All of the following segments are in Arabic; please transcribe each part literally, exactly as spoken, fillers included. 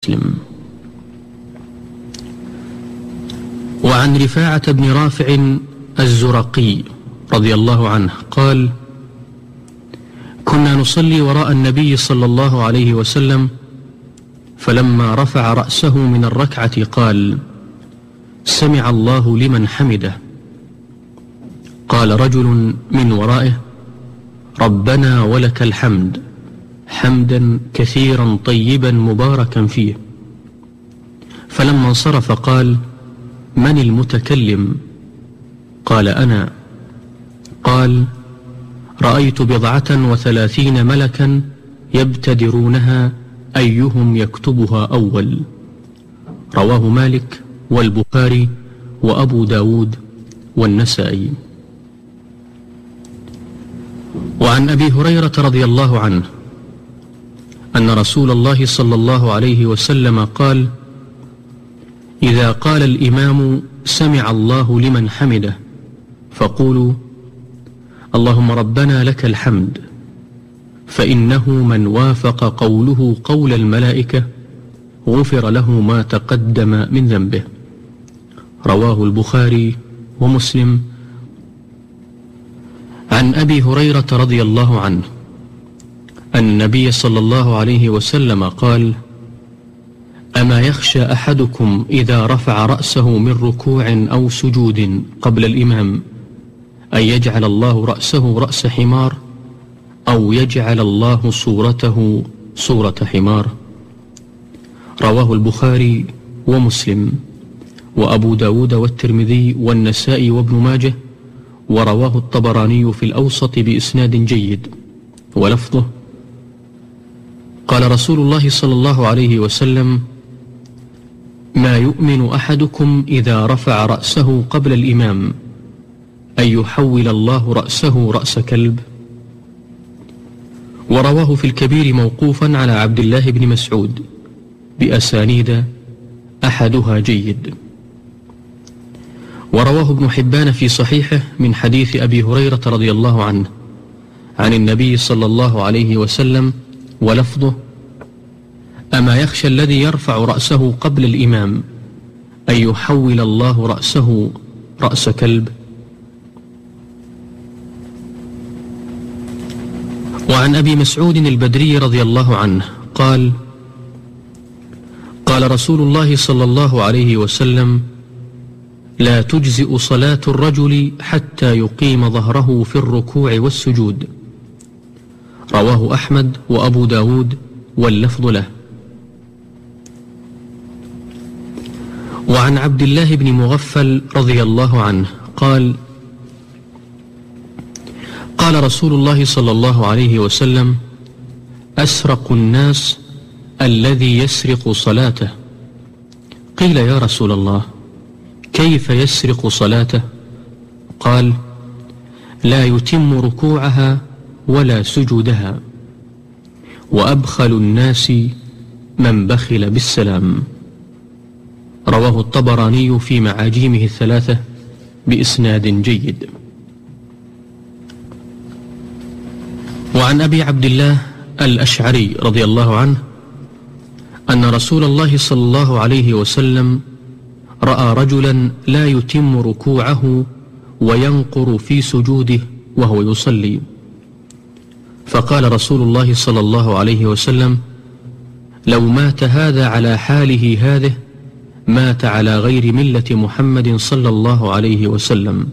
مسلم. وعن رفاعة بن رافع الزرقي رضي الله عنه قال: كنا نصلي وراء النبي صلى الله عليه وسلم، فلما رفع رأسه من الركعة قال: سمع الله لمن حمده. قال رجل من ورائه: ربنا ولك الحمد حمدا كثيرا طيبا مباركا فيه. فلما انصرف قال: من المتكلم؟ قال: أنا. قال: رأيت بضعة وثلاثين ملكا يبتدرونها أيهم يكتبها أول. رواه مالك والبخاري وأبو داود والنسائي. وعن أبي هريرة رضي الله عنه أن رسول الله صلى الله عليه وسلم قال: إذا قال الإمام سمع الله لمن حمده فقولوا: اللهم ربنا لك الحمد، فإنه من وافق قوله قول الملائكة غفر له ما تقدم من ذنبه. رواه البخاري ومسلم. عن أبي هريرة رضي الله عنه أن النبي صلى الله عليه وسلم قال: أما يخشى أحدكم إذا رفع رأسه من ركوع أو سجود قبل الإمام أن يجعل الله رأسه رأس حمار أو يجعل الله صورته صورة حمار؟ رواه البخاري ومسلم وأبو داود والترمذي والنسائي وابن ماجه، ورواه الطبراني في الأوسط بإسناد جيد، ولفظه: قال رسول الله صلى الله عليه وسلم: ما يؤمن أحدكم إذا رفع رأسه قبل الإمام أن يحول الله رأسه رأس كلب. ورواه في الكبير موقوفا على عبد الله بن مسعود بأسانيد أحدها جيد. ورواه ابن حبان في صحيحه من حديث أبي هريرة رضي الله عنه عن النبي صلى الله عليه وسلم، ولفظه: أما يخشى الذي يرفع رأسه قبل الإمام أن يحول الله رأسه رأس كلب. وعن أبي مسعود البدري رضي الله عنه قال: قال رسول الله صلى الله عليه وسلم: لا تجزئ صلاة الرجل حتى يقيم ظهره في الركوع والسجود. رواه أحمد وأبو داود واللفظ له. وعن عبد الله بن مغفل رضي الله عنه قال: قال رسول الله صلى الله عليه وسلم: أسرق الناس الذي يسرق صلاته. قيل: يا رسول الله، كيف يسرق صلاته؟ قال: لا يتم ركوعها ولا سجودها، وأبخل الناس من بخل بالسلام. رواه الطبراني في معاجيمه الثلاثة بإسناد جيد. وعن أبي عبد الله الأشعري رضي الله عنه أن رسول الله صلى الله عليه وسلم رأى رجلا لا يتم ركوعه وينقر في سجوده وهو يصلي، فقال رسول الله صلى الله عليه وسلم: لو مات هذا على حاله هذه مات على غير ملة محمد صلى الله عليه وسلم.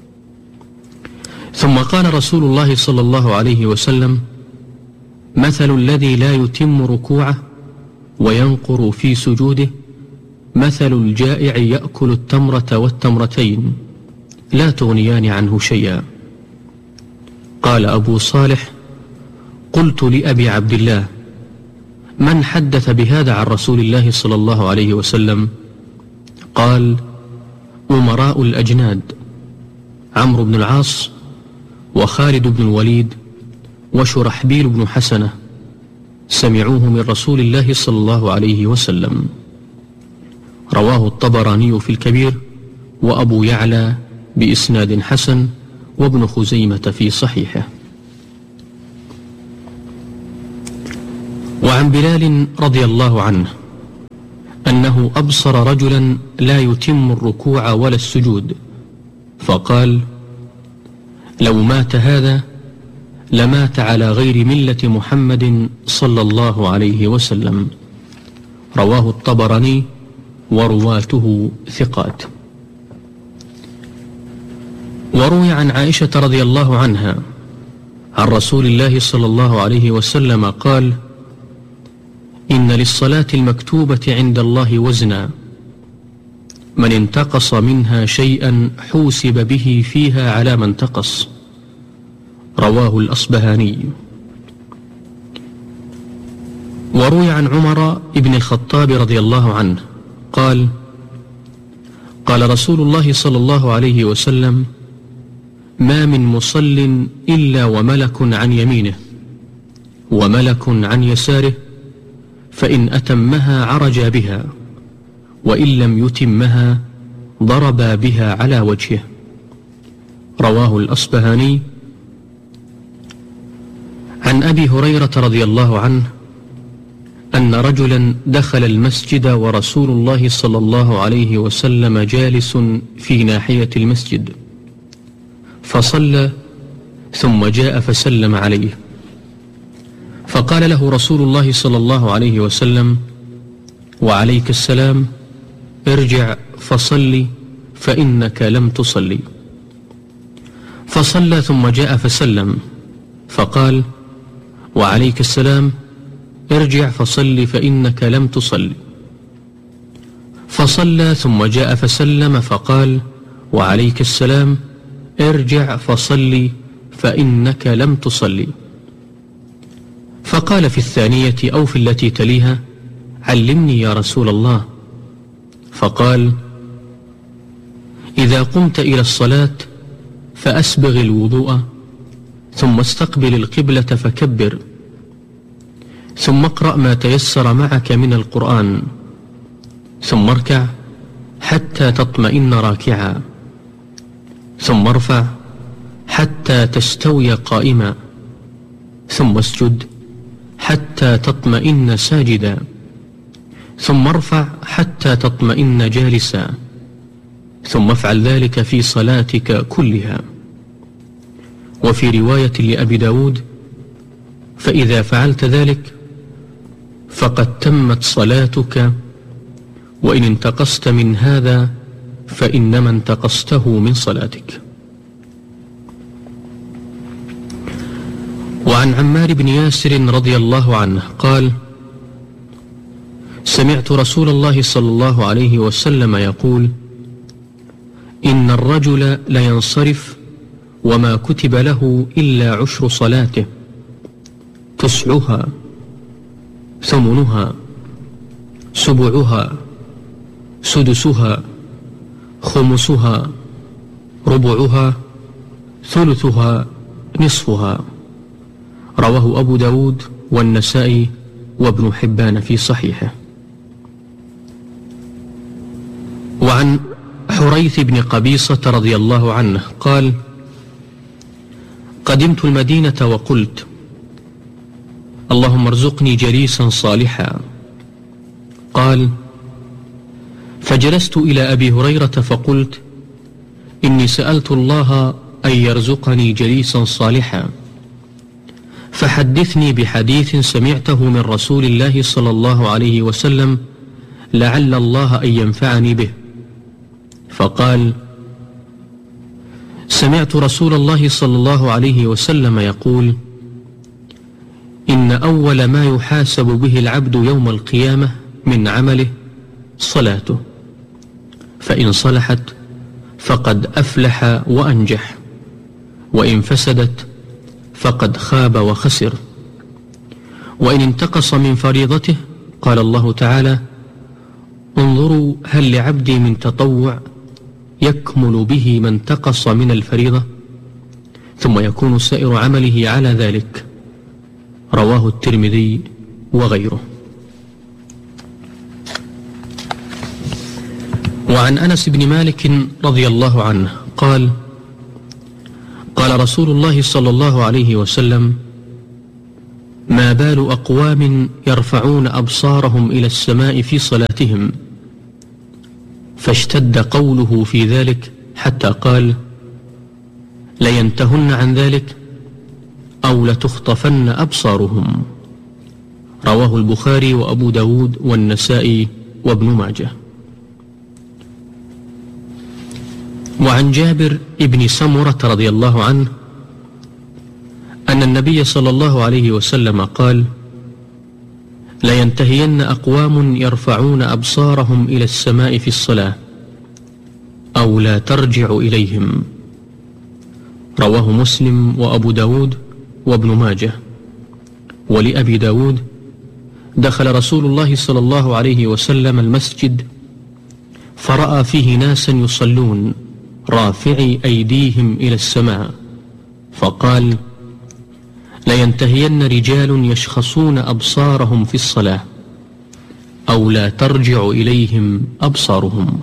ثم قال رسول الله صلى الله عليه وسلم: مثل الذي لا يتم ركوعه وينقر في سجوده مثل الجائع يأكل التمرة والتمرتين لا تغنيان عنه شيئا. قال أبو صالح: قلت لأبي عبد الله: من حدث بهذا عن رسول الله صلى الله عليه وسلم؟ قال: أمراء الأجناد، عمرو بن العاص وخالد بن الوليد وشرحبيل بن حسنة، سمعوه من رسول الله صلى الله عليه وسلم. رواه الطبراني في الكبير وأبو يعلى بإسناد حسن، وابن خزيمة في صحيحه. وعن بلال رضي الله عنه أنه أبصر رجلا لا يتم الركوع ولا السجود، فقال: لو مات هذا لمات على غير ملة محمد صلى الله عليه وسلم. رواه الطبراني ورواته ثقات. وروي عن عائشة رضي الله عنها عن رسول الله صلى الله عليه وسلم قال: إن للصلاة المكتوبة عند الله وزنا، من انتقص منها شيئا حوسب به فيها على ما انتقص. رواه الأصبهاني. وروي عن عمر بن الخطاب رضي الله عنه قال: قال رسول الله صلى الله عليه وسلم: ما من مصل إلا وملك عن يمينه وملك عن يساره، فإن أتمها عرج بها، وإن لم يتمها ضربا بها على وجهه. رواه الأصبهاني. عن أبي هريرة رضي الله عنه أن رجلا دخل المسجد ورسول الله صلى الله عليه وسلم جالس في ناحية المسجد، فصلى ثم جاء فسلم عليه، فقال له رسول الله صلى الله عليه وسلم: وعليك السلام، ارجع فصلي فإنك لم تصلي. فصلى ثم جاء فسلم، فقال: وعليك السلام، ارجع فصل فإنك لم تصلي. فصلى ثم جاء فسلم، فقال: وعليك السلام، ارجع فصل فإنك لم تصلي. فقال في الثانية أو في التي تليها: علمني يا رسول الله. فقال: إذا قمت إلى الصلاة فأسبغ الوضوء، ثم استقبل القبلة فكبر، ثم اقرأ ما تيسر معك من القرآن، ثم اركع حتى تطمئن راكعا، ثم ارفع حتى تستوي قائما، ثم اسجد حتى تطمئن ساجدا، ثم ارفع حتى تطمئن جالسا، ثم افعل ذلك في صلاتك كلها. وفي رواية لأبي داود: فإذا فعلت ذلك فقد تمت صلاتك، وإن انتقصت من هذا فإنما انتقصته من صلاتك. وعن عمار بن ياسر رضي الله عنه قال: سمعت رسول الله صلى الله عليه وسلم يقول: إن الرجل لينصرف وما كتب له إلا عشر صلاته، تسعها، ثمنها، سبعها، سدسها، خمسها، ربعها، ثلثها، نصفها. رواه أبو داود والنسائي وابن حبان في صحيحه. وعن حريث بن قبيصة رضي الله عنه قال: قدمت المدينة وقلت: اللهم ارزقني جليسا صالحا. قال: فجلست إلى أبي هريرة فقلت: إني سألت الله أن يرزقني جليسا صالحا، فحدثني بحديث سمعته من رسول الله صلى الله عليه وسلم لعل الله أن ينفعني به. فقال: سمعت رسول الله صلى الله عليه وسلم يقول: إن أول ما يحاسب به العبد يوم القيامة من عمله صلاته، فإن صلحت فقد أفلح وأنجح، وإن فسدت فقد خاب وخسر. وإن انتقص من فريضته قال الله تعالى: انظروا هل لعبدي من تطوع يكمل به ما انتقص من الفريضة، ثم يكون سائر عمله على ذلك. رواه الترمذي وغيره. وعن أنس بن مالك رضي الله عنه قال: قال رسول الله صلى الله عليه وسلم: ما بال أقوام يرفعون أبصارهم إلى السماء في صلاتهم؟ فاشتد قوله في ذلك حتى قال: لينتهن عن ذلك أو لتخطفن أبصارهم. رواه البخاري وأبو داود والنسائي وابن ماجه. وعن جابر ابن سمرة رضي الله عنه أن النبي صلى الله عليه وسلم قال: لينتهين أقوام يرفعون أبصارهم إلى السماء في الصلاة أو لا ترجع إليهم. رواه مسلم وأبو داود وابن ماجه. ولأبي داود: دخل رسول الله صلى الله عليه وسلم المسجد فرأى فيه ناسا يصلون رافعي أيديهم إلى السماء، فقال: لينتهين رجال يشخصون أبصارهم في الصلاة أو لا ترجع إليهم أبصارهم.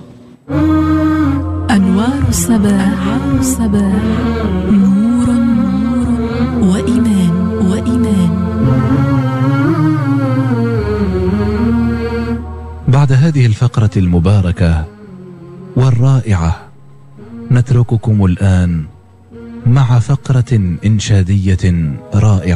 أنوار الصباح نور وإيمان وإيمان. بعد هذه الفقرة المباركة والرائعة نترككم الآن مع فقرة إنشادية رائعة.